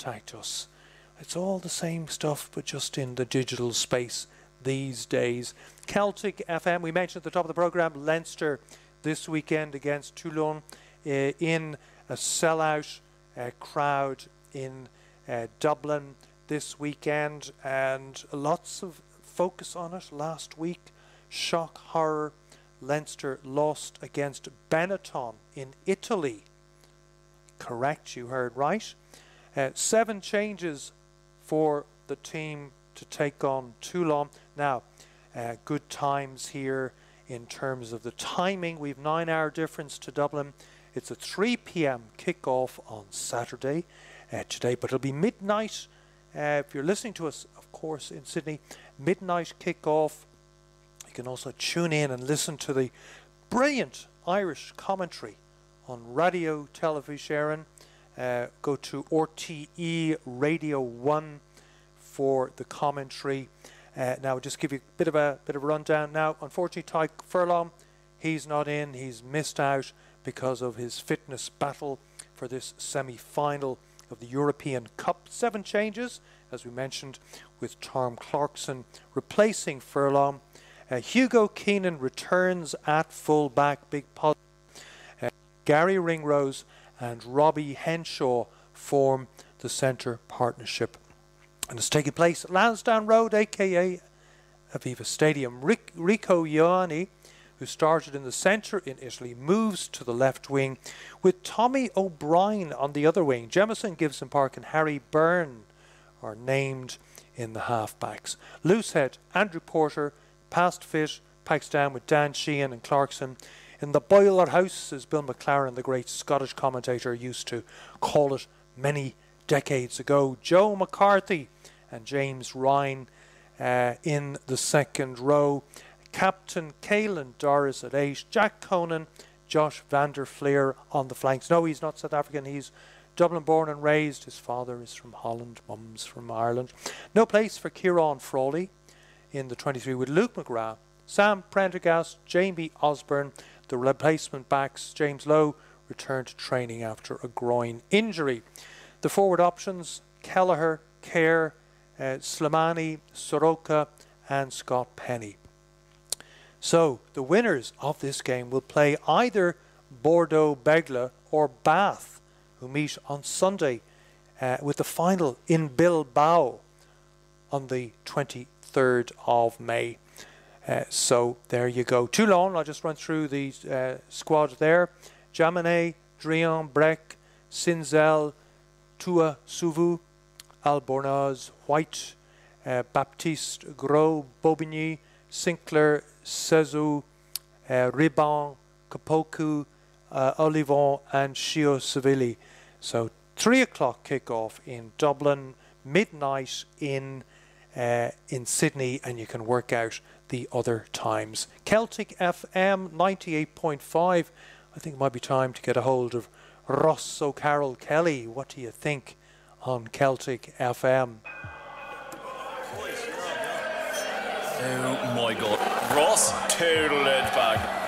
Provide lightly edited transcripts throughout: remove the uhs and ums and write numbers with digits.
contact us. It's all the same stuff, but just in the digital space these days. Celtic FM, we mentioned at the top of the programme, Leinster this weekend against Toulon in a sellout crowd in Dublin this weekend, and lots of focus on it. Last week, shock, horror, Leinster lost against Benetton in Italy. Correct, you heard right. 7 changes for the team to take on Toulon. Now, good times here in terms of the timing. We've 9-hour difference to Dublin. It's a 3 p.m. kickoff on Saturday today, but it'll be midnight. If you're listening to us, of course, in Sydney, midnight kickoff. You can also tune in and listen to the brilliant Irish commentary on Radio Television. Go to RTE Radio 1 for the commentary. Now, I'll just give you a bit of a rundown. Now, unfortunately, Tadhg Furlong, he's not in. He's missed out because of his fitness battle for this semi-final of the European Cup. 7 changes, as we mentioned, with Tom Clarkson replacing Furlong. Hugo Keenan returns at full-back, big positive. Gary Ringrose and Robbie Henshaw form the centre partnership. And it's taking place at Lansdowne Road, aka Aviva Stadium. Rico Ioane, who started in the centre in Italy, moves to the left wing, with Tommy O'Brien on the other wing. Jemison, Gibson Park and Harry Byrne are named in the half-backs. Loosehead, Andrew Porter, past fit, packs down with Dan Sheehan and Clarkson. In the boiler house, as Bill McLaren, the great Scottish commentator, used to call it many decades ago. Joe McCarthy and James Ryan in the second row. Captain Caelan Doris at 8. Jack Conan, Josh van der Fleer on the flanks. No, he's not South African. He's Dublin born and raised. His father is from Holland, mum's from Ireland. No place for Kieran Frawley in the 23 with Luke McGrath, Sam Prendergast, Jamie Osborne. The replacement backs, James Lowe, returned to training after a groin injury. The forward options, Kelleher, Kerr, Slimani, Soroka and Scott Penny. So the winners of this game will play either Bordeaux Begle or Bath, who meet on Sunday with the final in Bilbao on the 23rd of May. So there you go. Toulon, I'll just run through the squad there. Jaminet, Drian, Breck, Sinzel, Tua Souvu, Albornoz, White, Baptiste, Gros, Bobigny, Sinclair, Sezu, Riban, Kapoku, Olivon and Shio Sevilli. So 3 o'clock kickoff in Dublin, midnight in Sydney, and you can work out the other times. Celtic FM 98.5. I think it might be time to get a hold of Ross O'Carroll Kelly. What do you think on Celtic FM? Oh my God. Ross, total edge back.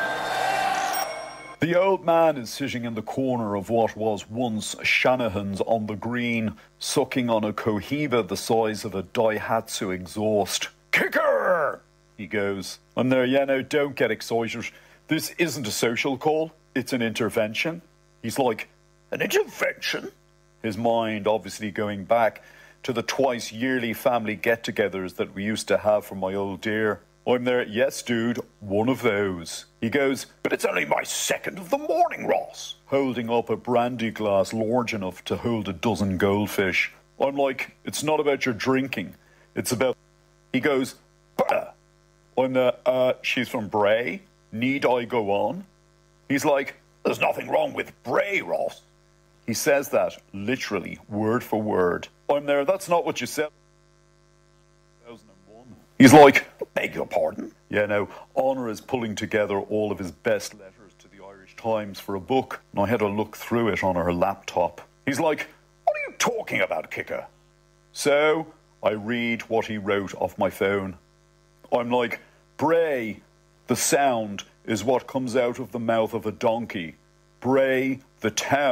The old man is sitting in the corner of what was once Shanahan's on the green, sucking on a Cohiba the size of a Daihatsu exhaust. Kicker! He goes. I'm there, yeah, no, don't get excited. This isn't a social call, it's an intervention. He's like, an intervention? His mind obviously going back to the twice yearly family get-togethers that we used to have for my old dear. I'm there, yes, dude, one of those. He goes, but it's only my 2nd of the morning, Ross. Holding up a brandy glass large enough to hold a dozen goldfish. I'm like, it's not about your drinking. It's about... He goes, I'm the, she's from Bray. Need I go on? He's like, there's nothing wrong with Bray, Ross. He says that, literally, word for word. I'm there, that's not what you said. 2001. He's like, beg your pardon? Yeah, no, Honor is pulling together all of his best letters to the Irish Times for a book, and I had to look through it on her laptop. He's like, what are you talking about, Kicker? So, I read what he wrote off my phone. I'm like, Bray, the sound, is what comes out of the mouth of a donkey. Bray, the town,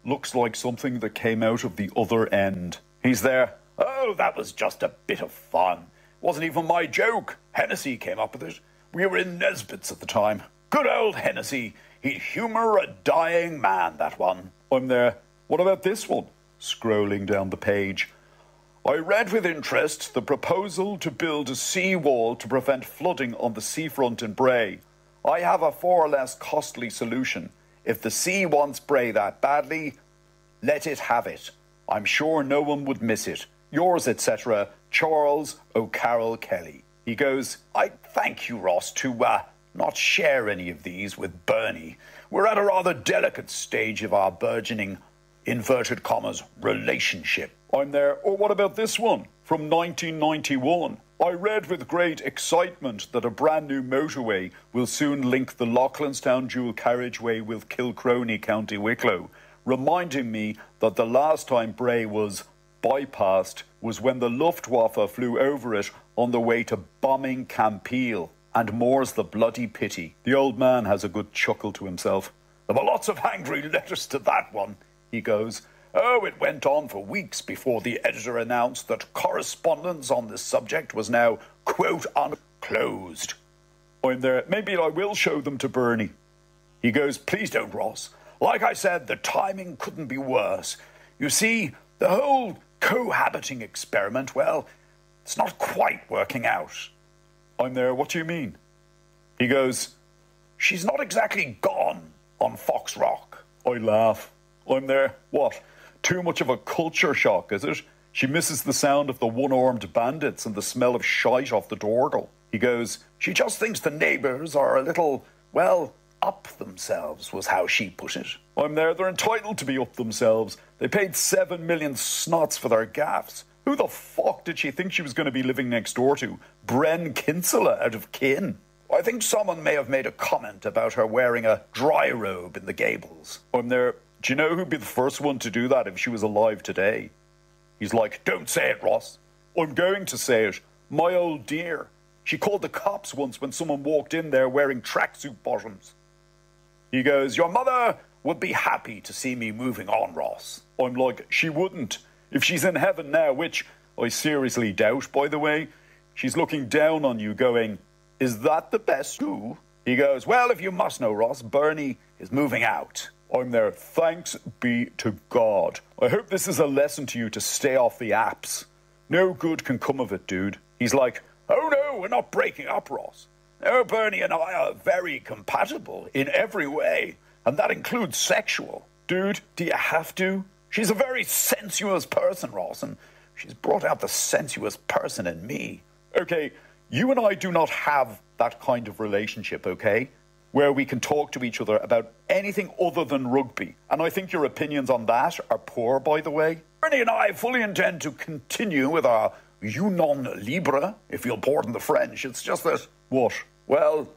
looks like something that came out of the other end. He's there. Oh, that was just a bit of fun. Wasn't even my joke. Hennessy came up with it. We were in Nesbitt's at the time. Good old Hennessy. He'd humour a dying man, that one. I'm there. What about this one? Scrolling down the page. I read with interest the proposal to build a seawall to prevent flooding on the seafront in Bray. I have a far less costly solution. If the sea wants Bray that badly, let it have it. I'm sure no one would miss it. Yours, etc., Charles O'Carroll Kelly. He goes, I thank you, Ross, to not share any of these with Bernie. We're at a rather delicate stage of our burgeoning, inverted commas, relationship. I'm there. Or what about this one from 1991? I read with great excitement that a brand new motorway will soon link the Loughlinstown dual carriageway with Kilcroney, County Wicklow, reminding me that the last time Bray was bypassed was when the Luftwaffe flew over it on the way to bombing Campeel. And more's the bloody pity. The old man has a good chuckle to himself. There were lots of angry letters to that one, he goes. Oh, it went on for weeks before the editor announced that correspondence on this subject was now, quote, unclosed. I'm there. Maybe I will show them to Bernie. He goes, please don't, Ross. Like I said, the timing couldn't be worse. You see, the whole cohabiting experiment, well, it's not quite working out. I'm there. What do you mean? He goes, she's not exactly gone on Fox Rock. I laugh. I'm there. What? Too much of a culture shock, is it? She misses the sound of the one-armed bandits and the smell of shite off the Dorgle. He goes, she just thinks the neighbours are a little, well, up themselves, was how she put it. I'm there. They're entitled to be up themselves. They paid 7 million snots for their gaffs. Who the fuck did she think she was going to be living next door to? Bren Kinsella out of Kin. I think someone may have made a comment about her wearing a dry robe in the Gables. I'm there. Do you know who'd be the first one to do that if she was alive today? He's like, don't say it, Ross. I'm going to say it. My old dear. She called the cops once when someone walked in there wearing tracksuit bottoms. He goes, your mother would be happy to see me moving on, Ross. I'm like, she wouldn't. If she's in heaven now, which I seriously doubt, by the way, she's looking down on you going, is that the best you? He goes, well, if you must know, Ross, Bernie is moving out. I'm there. Thanks be to God. I hope this is a lesson to you to stay off the apps. No good can come of it, dude. He's like, oh no, we're not breaking up, Ross. No, Bernie and I are very compatible in every way, and that includes sexual. Dude, do you have to? She's a very sensuous person, Ross, and she's brought out the sensuous person in me. Okay, you and I do not have that kind of relationship, okay? Where we can talk to each other about anything other than rugby. And I think your opinions on that are poor, by the way. Bernie and I fully intend to continue with our union libre, if you'll pardon the French. It's just that... What? Well,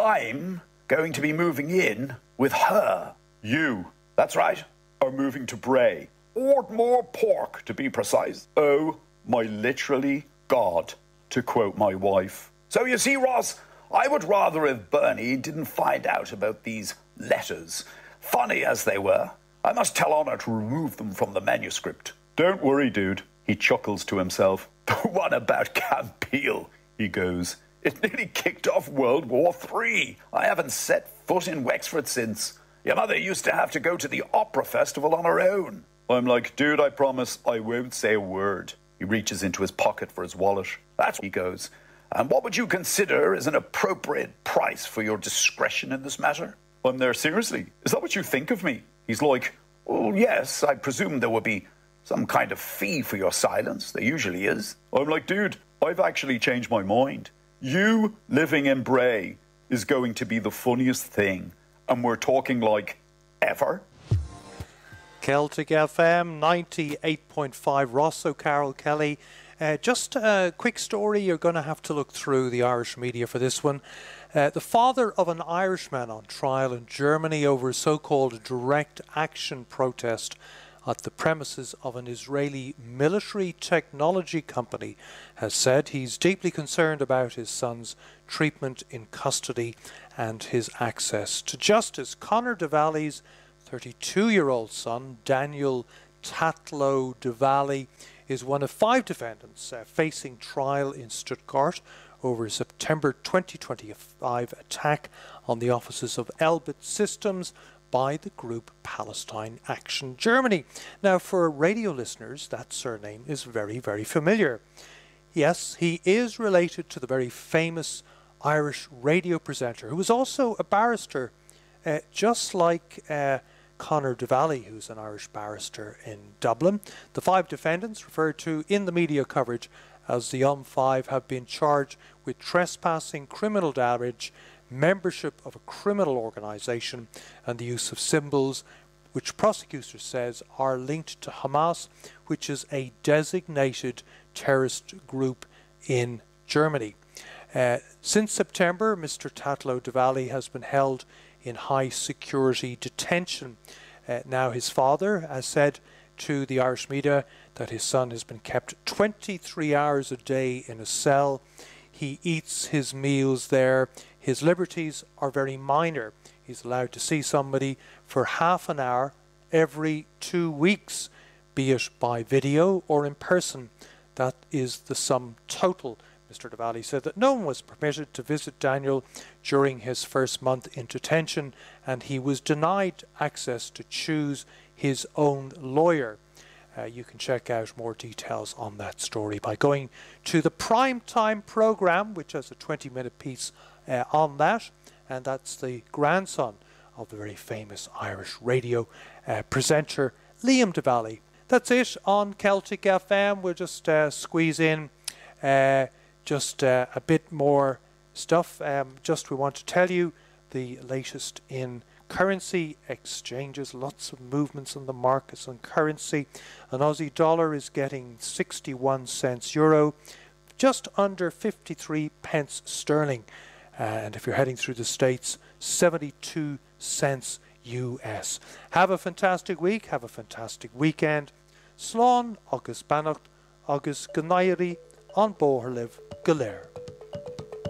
I'm going to be moving in with her. You? That's right. Are moving to Bray. Ardmore Park, to be precise. Oh, my literally God, to quote my wife. So you see, Ross, I would rather if Bernie didn't find out about these letters. Funny as they were, I must tell Honor to remove them from the manuscript. Don't worry, dude. He chuckles to himself. The one about Campeel, he goes. It nearly kicked off World War III. I haven't set foot in Wexford since. Your mother used to have to go to the opera festival on her own. I'm like, dude, I promise I won't say a word. He reaches into his pocket for his wallet. That's what he goes. And what would you consider as an appropriate price for your discretion in this matter? I'm there, seriously? Is that what you think of me? He's like, well, yes, I presume there would be some kind of fee for your silence. There usually is. I'm like, dude, I've actually changed my mind. You living in Bray is going to be the funniest thing. And we're talking like ever. Celtic FM 98.5. Ross O'Carroll Kelly. Just a quick story. You're going to have to look through the Irish media for this one. The father of an Irishman on trial in Germany over a so-called direct action protest at the premises of an Israeli military technology company has said he's deeply concerned about his son's treatment in custody and his access to justice. Conor Davalli's 32-year-old son, Daniel Tatlow Diwali, is one of 5 defendants facing trial in Stuttgart over a September 2025 attack on the offices of Elbit Systems by the group Palestine Action Germany. Now, for radio listeners, that surname is very, very familiar. Yes, he is related to the very famous Irish radio presenter who was also a barrister, just like Conor Diwali, who's an Irish barrister in Dublin. The 5 defendants referred to in the media coverage as the five have been charged with trespassing, criminal damage, membership of a criminal organisation and the use of symbols which prosecutors says are linked to Hamas, which is a designated terrorist group in Germany. Since September, Mr. Tatlow Diwali has been held in high security detention. Now his father has said to the Irish media that his son has been kept 23 hours a day in a cell. He eats his meals there. His liberties are very minor. He's allowed to see somebody for half an hour every 2 weeks, be it by video or in person. That is the sum total. Mr. Diwali said that no one was permitted to visit Daniel during his first month in detention, and he was denied access to choose his own lawyer. You can check out more details on that story by going to the Primetime programme, which has a 20-minute piece on that, and that's the grandson of the very famous Irish radio presenter Liam Diwali. That's it on Celtic FM. We'll just squeeze in just a bit more stuff. We want to tell you the latest in currency exchanges, lots of movements in the markets on currency. An Aussie dollar is getting 61 cents euro, just under 53 pence sterling. And if you're heading through the States, 72 cents US. Have a fantastic week, have a fantastic weekend. Slán agus Bannacht agus Gnairi an Bóthar Libh Galéir.